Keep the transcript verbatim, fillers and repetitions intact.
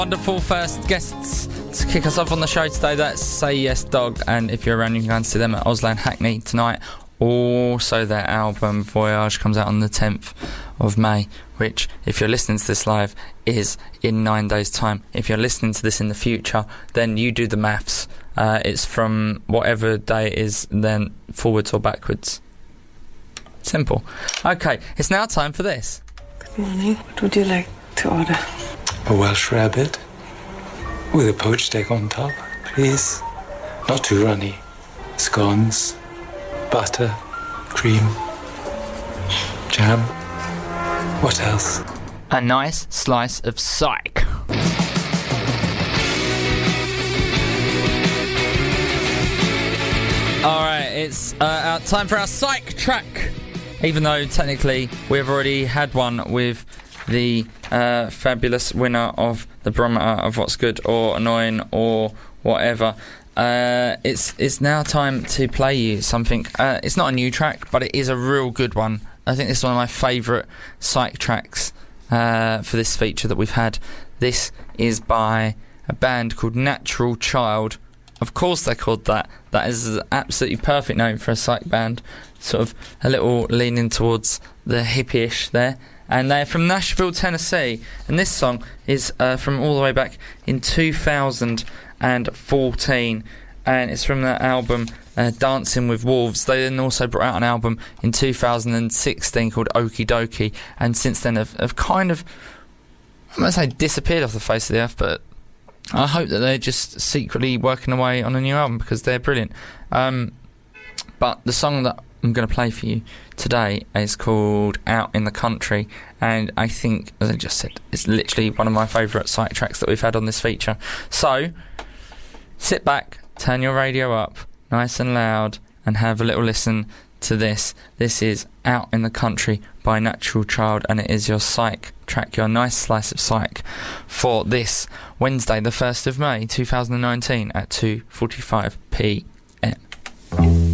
Wonderful first guests to kick us off on the show today. That's Say Yes Dog, and if you're around you can go and see them at Osland Hackney tonight. Also their album Voyage comes out on the tenth of May, which if you're listening to this live is in nine days time. If you're listening to this in the future, then you do the maths. Uh, it's from whatever day it is, then forwards or backwards. Simple. Okay, it's now time for this. Good morning. What would you like to order? A Welsh rabbit with a poached egg on top, please. Not too runny. Scones, butter, cream, jam. What else? A nice slice of psych. Alright, it's uh, our time for our psych track. Even though technically we've already had one with the uh, fabulous winner of the barometer of what's good or annoying or whatever. Uh, it's it's now time to play you something. Uh, it's not a new track, but it is a real good one. I think this is one of my favourite psych tracks uh, for this feature that we've had. This is by a band called Natural Child. Of course they're called that. That is an absolutely perfect name for a psych band. Sort of a little leaning towards the hippie-ish there. And they're from Nashville, Tennessee. And this song is uh, from all the way back in two thousand fourteen. And it's from the album uh, Dancing with Wolves. They then also brought out an album in two thousand sixteen called Okie Dokie. And since then have, have kind of, I'm going to say disappeared off the face of the earth, but I hope that they're just secretly working away on a new album because they're brilliant. Um, but the song that I'm going to play for you today is called Out in the Country, and I think, as I just said, it's literally one of my favourite psych tracks that we've had on this feature. So, sit back, turn your radio up nice and loud, and have a little listen to this. This is Out in the Country by Natural Child, and it is your psych track, your nice slice of psych for this Wednesday, the first of May, two thousand nineteen at two forty-five p m.